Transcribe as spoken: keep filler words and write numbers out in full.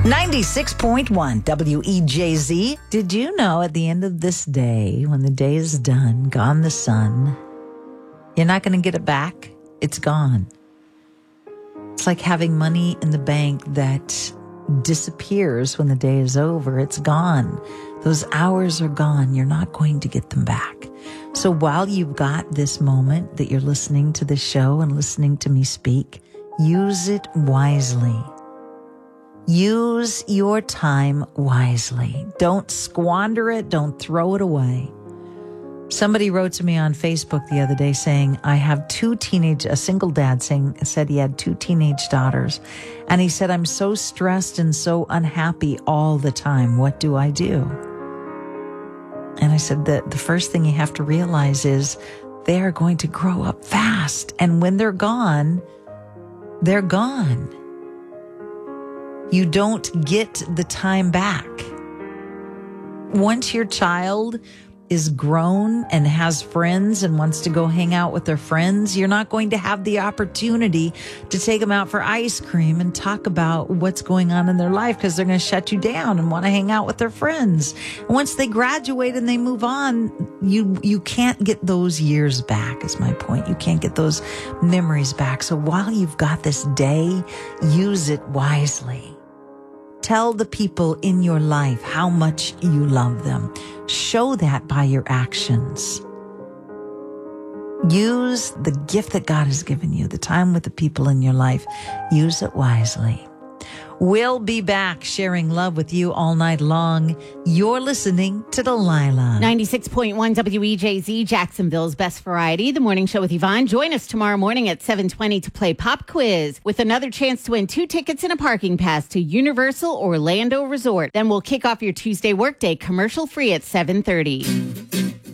ninety-six point one W E J Z. Did you know at the end of this day, when the day is done, gone the sun, you're not going to get it back? It's gone. It's like having money in the bank that disappears when the day is over. It's gone. Those hours are gone. You're not going to get them back. So while you've got this moment that you're listening to the show and listening to me speak, use it wisely. Use your time wisely. Don't squander it. Don't throw it away. Somebody wrote to me on Facebook the other day saying, I have two teenage, a single dad saying, said he had two teenage daughters. And he said, I'm so stressed and so unhappy all the time. What do I do? And I said that the first thing you have to realize is they are going to grow up fast. And when they're gone, they're gone. You don't get the time back. Once your child is grown and has friends and wants to go hang out with their friends, you're not going to have the opportunity to take them out for ice cream and talk about what's going on in their life because they're going to shut you down and want to hang out with their friends. And once they graduate and they move on, you you can't get those years back, is my point. You can't get those memories back. So while you've got this day, use it wisely. Tell the people in your life how much you love them. Show that by your actions. Use the gift that God has given you, the time with the people in your life. Use it wisely. We'll be back sharing love with you all night long. You're listening to Delilah. ninety-six point one W E J Z, Jacksonville's best variety. The morning show with Yvonne. Join us tomorrow morning at seven twenty to play Pop Quiz with another chance to win two tickets and a parking pass to Universal Orlando Resort. Then we'll kick off your Tuesday workday commercial free at seven thirty.